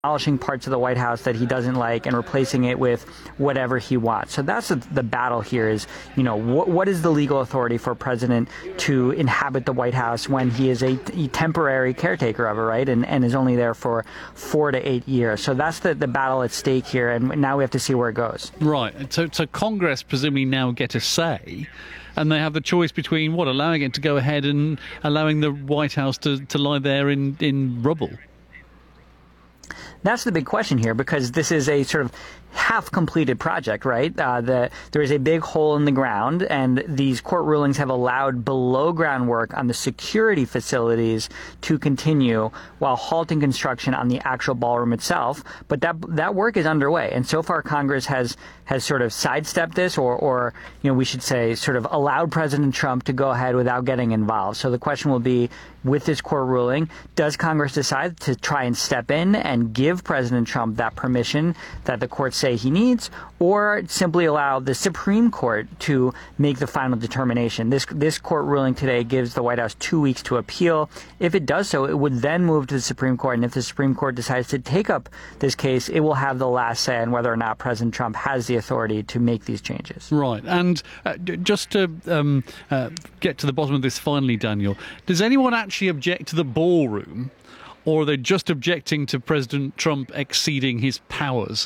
demolishing parts of the White House that he doesn't like and replacing it with whatever he wants. So that's the battle here is, what is the legal authority for a president to inhabit the White House when he is a temporary caretaker of it, right? And is only there for 4 to 8 years. So that's the battle at stake here. And now we have to see where it goes. Right. So Congress presumably now get a say. And they have the choice between allowing it to go ahead and allowing the White House to lie there in rubble. That's the big question here, because this is a sort of half-completed project, right? There is a big hole in the ground, and these court rulings have allowed below-ground work on the security facilities to continue while halting construction on the actual ballroom itself. But that work is underway, and so far Congress has sort of sidestepped this, or we should say sort of allowed President Trump to go ahead without getting involved. So the question will be, with this court ruling, does Congress decide to try and step in and give President Trump that permission that the courts say he needs, or simply allow the Supreme Court to make the final determination? This court ruling today gives the White House 2 weeks to appeal. If it does so, it would then move to the Supreme Court, and if the Supreme Court decides to take up this case, it will have the last say on whether or not President Trump has the authority to make these changes. Right, and just to get to the bottom of this finally, Daniel, does anyone actually object to the ballroom, or are they just objecting to President Trump exceeding his powers?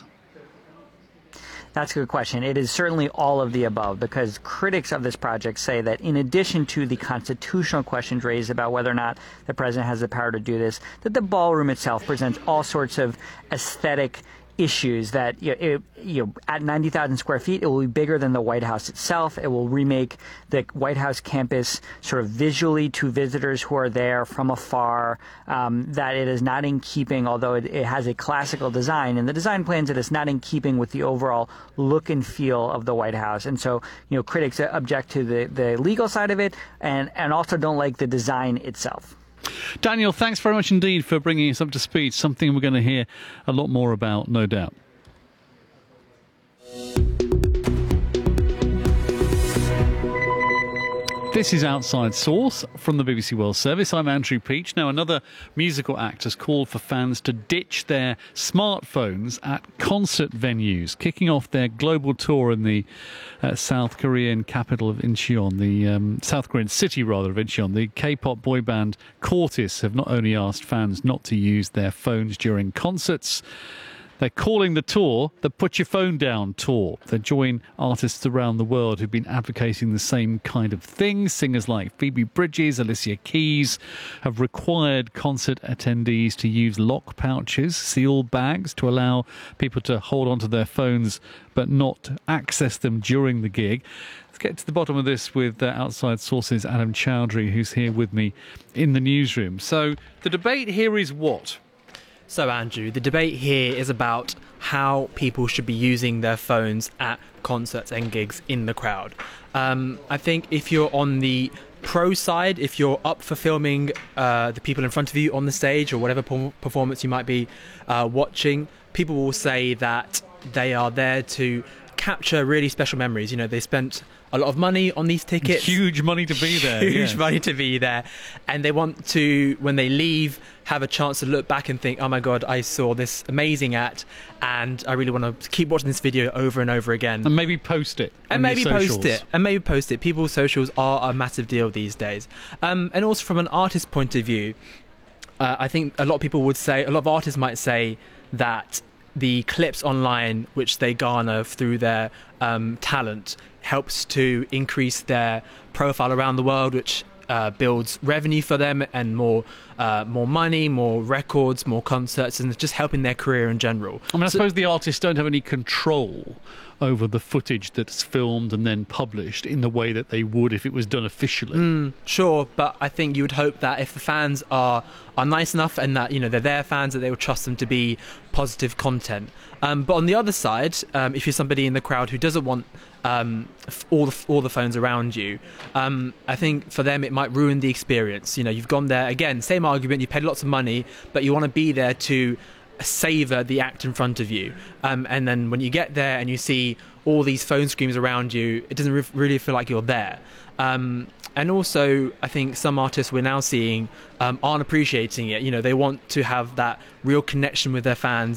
That's a good question. It is certainly all of the above, because critics of this project say that in addition to the constitutional questions raised about whether or not the president has the power to do this, that the ballroom itself presents all sorts of aesthetic issues that, at 90,000 square feet, it will be bigger than the White House itself. It will remake the White House campus sort of visually to visitors who are there from afar, that it is not in keeping, although it has a classical design, and the design plans, it is not in keeping with the overall look and feel of the White House. And so, critics object to the legal side of it, and also don't like the design itself. Daniel, thanks very much indeed for bringing us up to speed, something we're going to hear a lot more about, no doubt. This is Outside Source from the BBC World Service. I'm Andrew Peach. Now, another musical act has called for fans to ditch their smartphones at concert venues, kicking off their global tour in the South Korean capital of Incheon, the South Korean city, rather, of Incheon. The K-pop boy band Cortis have not only asked fans not to use their phones during concerts, they're calling the tour the Put Your Phone Down Tour. They join artists around the world who've been advocating the same kind of thing. Singers like Phoebe Bridgers, Alicia Keys have required concert attendees to use lock pouches, sealed bags, to allow people to hold onto their phones but not access them during the gig. Let's get to the bottom of this with Outside Source's Adam Chowdhury, who's here with me in the newsroom. So the debate here is what? So, Andrew, the debate here is about how people should be using their phones at concerts and gigs in the crowd. I think if you're on the pro side, if you're up for filming the people in front of you on the stage or whatever performance you might be watching, people will say that they are there to capture really special memories. They spent a lot of money on these tickets. Huge money to be there. Huge money to be there. And they want to, when they leave, have a chance to look back and think, oh my God, I saw this amazing act and I really want to keep watching this video over and over again. And maybe post it. And maybe post it. People's socials are a massive deal these days. And also from an artist's point of view, I think a lot of artists might say that the clips online which they garner through their talent helps to increase their profile around the world, which builds revenue for them and more money, more records, more concerts, and just helping their career in general. I suppose the artists don't have any control over the footage that's filmed and then published in the way that they would if it was done officially. Sure, but I think you would hope that if the fans are nice enough and that they're their fans, that they would trust them to be positive content. But on the other side, if you're somebody in the crowd who doesn't want all the phones around you, I think for them it might ruin the experience. You've gone there, again, same argument, you paid lots of money, but you want to be there to savor the act in front of you, and then when you get there and you see all these phone screens around you, it doesn't really feel like you're there. And also, I think some artists we're now seeing aren't appreciating it. You know, they want to have that real connection with their fans